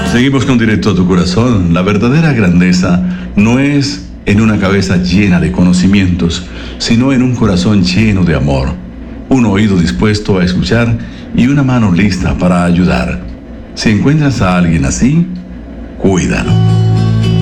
Seguimos con Directo a tu Corazón. La verdadera grandeza no es en una cabeza llena de conocimientos, sino en un corazón lleno de amor, un oído dispuesto a escuchar y una mano lista para ayudar. Si encuentras a alguien así, cuídalo.